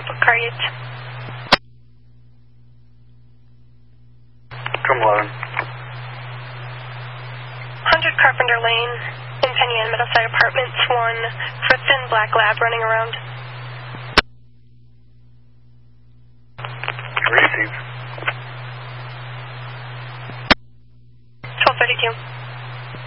What car are you? 11. 100 Carpenter Lane, in Penny Ann, Middleside Apartments, 1 Fritzen Black Lab running around.